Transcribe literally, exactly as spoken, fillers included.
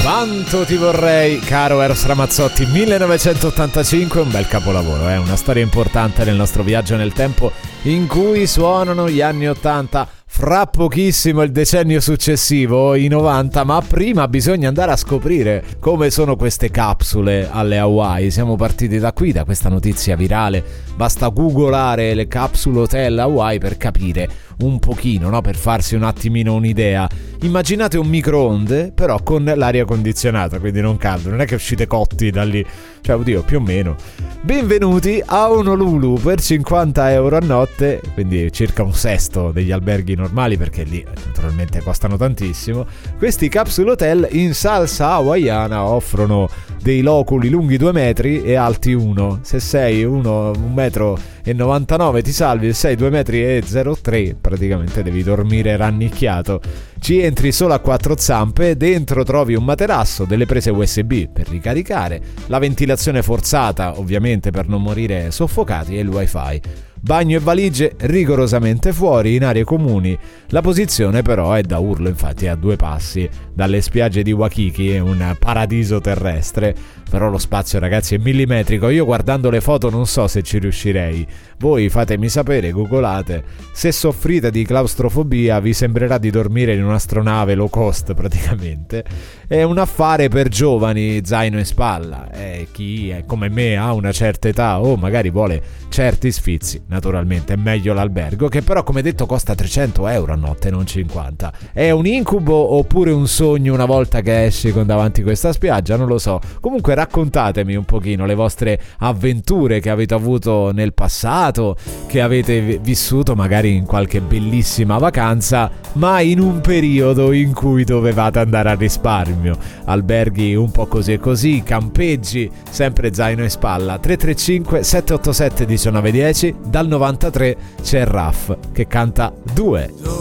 Quanto ti vorrei, caro Eros Ramazzotti, millenovecentottantacinque, un bel capolavoro, è eh? una storia importante nel nostro viaggio nel tempo in cui suonano gli anni ottanta. Fra pochissimo il decennio successivo, i novanta, ma prima bisogna andare a scoprire come sono queste capsule alle Hawaii. Siamo partiti da qui, da questa notizia virale. Basta googolare le capsule hotel Hawaii per capire un pochino, no? Per farsi un attimino un'idea. Immaginate un microonde, però con l'aria condizionata, quindi non caldo, non è che uscite cotti da lì, cioè oddio, più o meno. Benvenuti a Honolulu per cinquanta euro a notte, quindi circa un sesto degli alberghi normali, perché lì naturalmente costano tantissimo. Questi capsule hotel in salsa hawaiana offrono dei loculi lunghi due metri e alti uno. Se sei uno, un metro e novantanove ti salvi, se sei due metri e zero tre praticamente devi dormire rannicchiato. Ci entri solo a quattro zampe, dentro trovi un materasso, delle prese U S B per ricaricare, la ventilazione forzata ovviamente per non morire soffocati e il wifi. Bagno e valigie rigorosamente fuori in aree comuni. La posizione però è da urlo, infatti è a due passi dalle spiagge di Waikiki, è un paradiso terrestre, però lo spazio ragazzi è millimetrico. Io guardando le foto non so se ci riuscirei. Voi fatemi sapere, googolate. Se soffrite di claustrofobia vi sembrerà di dormire in un'astronave low cost praticamente. È un affare per giovani, zaino in spalla, e chi è come me ha una certa età o magari vuole certi sfizi, naturalmente è meglio l'albergo, che però come detto costa trecento euro a notte, non cinquanta. È un incubo oppure un sogno una volta che esci con davanti questa spiaggia? Non lo so. Comunque raccontatemi un pochino le vostre avventure che avete avuto nel passato, che avete vissuto magari in qualche bellissima vacanza, ma in un periodo in cui dovevate andare a risparmio. Alberghi un po' così e così, campeggi, sempre zaino in spalla. Tre tre cinque sette otto sette uno nove uno zero. Dal novantatré c'è Raff che canta Due.